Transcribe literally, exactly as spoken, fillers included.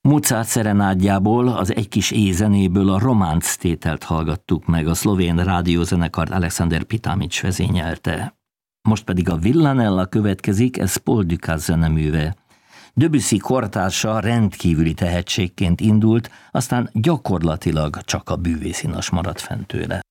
Mozart szerenádjából, az Egy kis éjzenéből a Románc tételt hallgattuk meg, a szlovén rádiózenekart Alexander Pitamics vezényelte. Most pedig a Villanella következik, ez Paul Dukas zeneműve. Debussy kortársa rendkívüli tehetségként indult, aztán gyakorlatilag csak a bűvészinas maradt fent tőle.